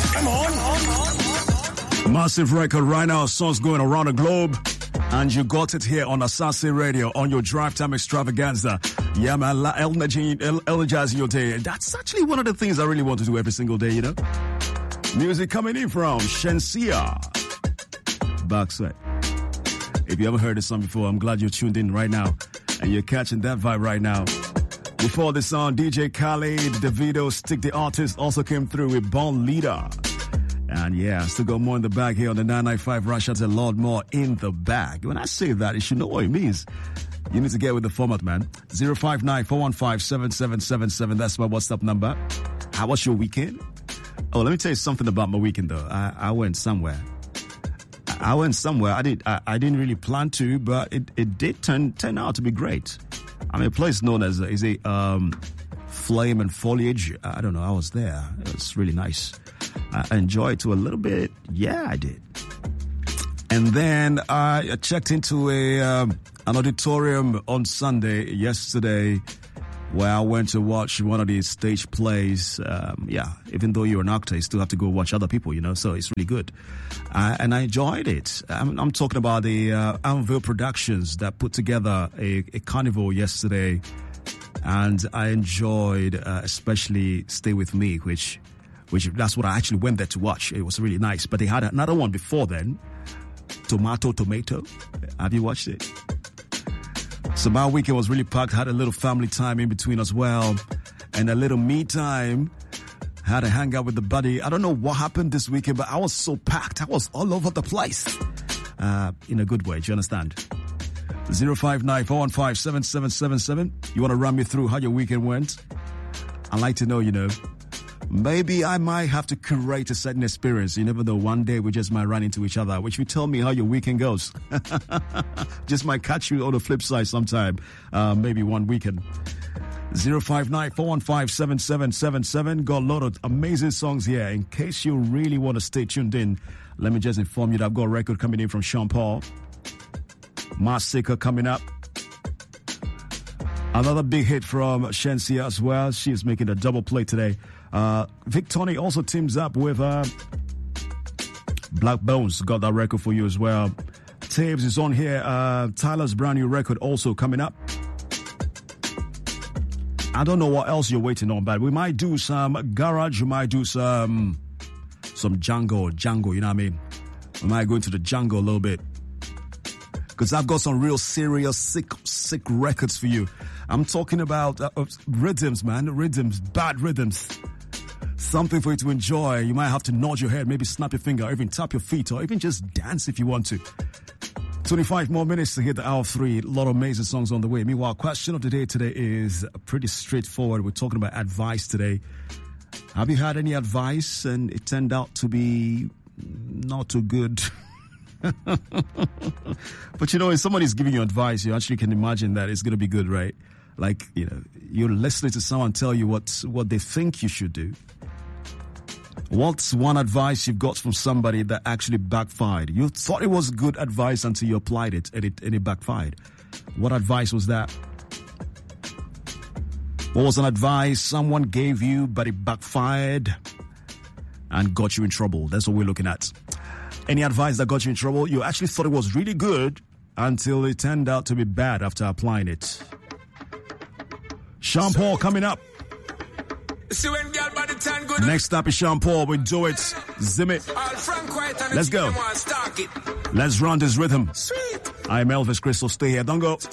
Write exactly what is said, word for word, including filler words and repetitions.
Come on. Massive record right now. Songs going around the globe. And you got it here on Asase Radio on your Drive Time Extravaganza. Yeah, man, energizing your day. That's actually one of the things I really want to do every single day, you know? Music coming in from Shensia. Backside. If you haven't heard this song before, I'm glad you're tuned in right now. And you're catching that vibe right now. Before this song, D J Khaled, Davido, Stick the Artist also came through with Born Leader. And yeah, still got more in the bag here on the nine ninety-five Russia. A lot more in the bag. When I say that, you should know what it means. You need to get with the format, man. zero five nine, four one five, seven seven seven seven. That's my WhatsApp number. How was your weekend? Oh, let me tell you something about my weekend, though. I, I went somewhere. I went somewhere. I did. I, I didn't really plan to, but it, it did turn turn out to be great. I mean, a place known as is a um, Flame and Foliage. I don't know. I was there. It was really nice. I enjoyed it to a little bit. Yeah, I did. And then I checked into a um, an auditorium on Sunday yesterday, where I went to watch one of these stage plays. Um, yeah, even though you're an actor, you still have to go watch other people, you know, so it's really good. Uh, and I enjoyed it. I'm, I'm talking about the uh, Anvil Productions that put together a, a carnival yesterday. And I enjoyed uh, especially Stay With Me, which, which that's what I actually went there to watch. It was really nice. But they had another one before then, Tomato Tomato. Have you watched it? So my weekend was really packed. Had a little family time in between as well. And a little me time. Had a hangout with the buddy. I don't know what happened this weekend, but I was so packed. I was all over the place. Uh, in a good way. Do you understand? zero five nine, four one five, seven seven seven seven. You want to run me through how your weekend went? I'd like to know, you know. Maybe I might have to curate a certain experience. You never know. One day we just might run into each other, which will tell me how your weekend goes. Just might catch you on the flip side sometime. Uh, maybe one weekend. zero five nine, four one five, seven seven seven seven. Got a lot of amazing songs here. In case you really want to stay tuned in, let me just inform you that I've got a record coming in from Sean Paul. Masika coming up. Another big hit from Shensia as well. She is making a double play today. Uh, Victoni also teams up with uh, Black Bones. Got that record for you as well. Taves is on here. Uh, Tyler's brand new record also coming up. I don't know what else you're waiting on, but we might do some garage. We might do some some Django, Django. You know what I mean? We might go into the Django a little bit. Because I've got some real serious, sick, sick records for you. I'm talking about uh, rhythms, man. Rhythms, bad rhythms. Something for you to enjoy. You might have to nod your head, maybe snap your finger, or even tap your feet, or even just dance if you want to. twenty-five more minutes to hit the hour three. A lot of amazing songs on the way. Meanwhile, question of the day today is pretty straightforward. We're talking about advice today. Have you had any advice and it turned out to be not too good? But you know, when somebody's giving you advice, you actually can imagine that it's going to be good, right? Like, you know, you're listening to someone tell you what what they think you should do. What's one advice you've got from somebody that actually backfired? You thought it was good advice until you applied it and it, and it backfired. What advice was that? What was an advice someone gave you but it backfired and got you in trouble? That's what we're looking at. Any advice that got you in trouble, you actually thought it was really good until it turned out to be bad after applying it. Sean Paul coming up. Next up is Sean Paul. We do it. Zim it. Let's go. Let's run this rhythm. I'm Elvis Crystal. Stay here. Don't go.